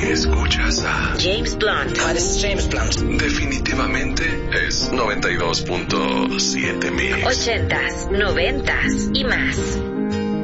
Escuchas a James Blunt. Hi, this is James Blunt. Definitivamente es 92.7 mil. 80s, 90s y más.